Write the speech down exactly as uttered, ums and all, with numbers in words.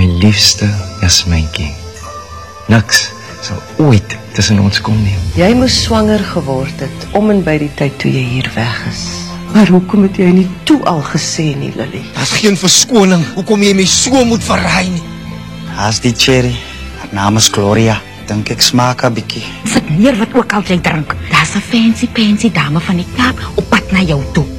my liefste Jasmijntjie. Niks sal ooit tussen ons kom nie. Jy moes swanger geword het, om en by die tyd toe jy hier weg is. Maar hoekom het jy nie toe al gesê nie, Lily? Daar's geen verskoning, hoekom jy my so moet verraai nie. Haas die cherry, haar naam is Gloria. Dink ek smaak 'n bietjie. Sit neer wat ook al jy drink. Daar's 'n fancy fancy dame van die Kaap op pad na jou toe.